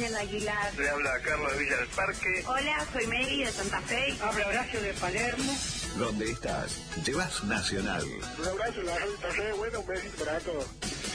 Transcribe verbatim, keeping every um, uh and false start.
Daniel Aguilar. Le habla Carlos Villa del Parque. Hola, soy Mary de Santa Fe. Habla Horacio de Palermo. ¿Dónde estás? Llevas Nacional. Un abrazo, la gente, bueno, un besito para todos.